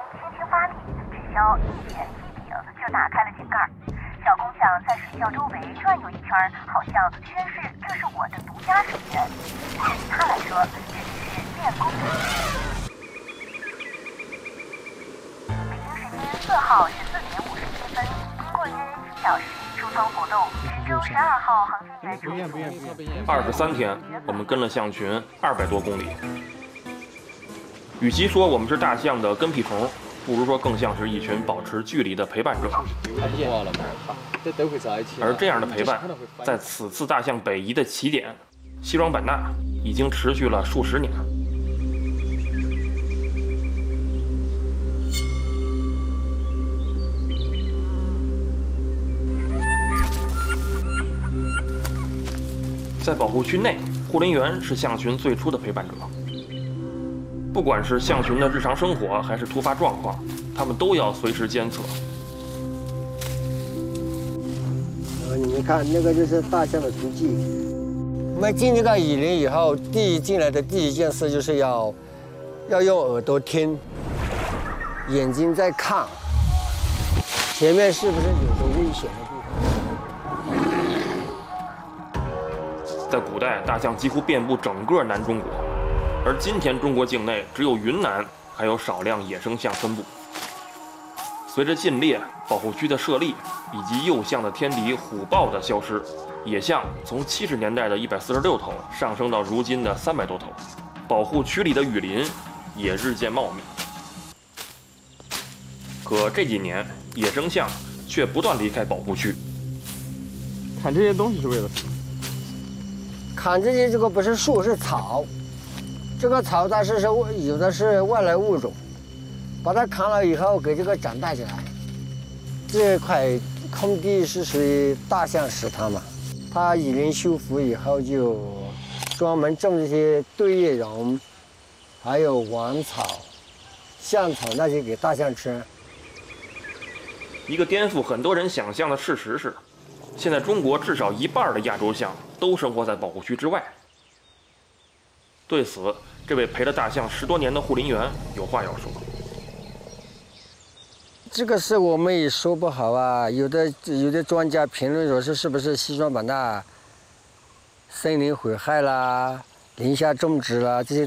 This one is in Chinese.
轻轻发力，只消一点一顶就打开了井盖。小工匠在水窖周围转悠一圈，好像宣示这是我的独家水源。对于他来说，这只是练功的仪式。北京时间4号14点57分，经过约1小时出舱活动，神舟12号航天员 23天，我们跟了象群200多公里。与其说我们是大象的跟屁虫，不如说更像是一群保持距离的陪伴者。而这样的陪伴，在此次大象北移的起点西双版纳，已经持续了数十年。在保护区内，护林员是象群最初的陪伴者。不管是象群的日常生活，还是突发状况，他们都要随时监测。 你们看，那个就是大象的足迹。我们进这个雨林以后，进来的第一件事就是要用耳朵听，眼睛在看，前面是不是有着危险的地方。 在古代，大象几乎遍布整个南中国。而今天，中国境内只有云南还有少量野生象分布。随着禁猎、保护区的设立以及幼象的天敌虎豹的消失，野象从70年代的146头上升到如今的300多头，保护区里的雨林也日渐茂密。可这几年，野生象却不断离开保护区。 砍这些东西是为了什么？ 砍这些，这个不是树，是草。这个草它是有的是外来物种，把它砍了以后给这个长大起来。这块空地是属于大象食堂嘛，它雨林修复以后就专门种这些对叶榕，还有王草、象草那些给大象吃。 一个颠覆很多人想象的事实是，现在中国至少1半的亚洲象都生活在保护区之外。对此，这位陪了大象10多年的护林员有话要说。 这个事我们也说不好啊，有的专家评论说是不是西双版纳森林毁害啦、林下种植啦，这些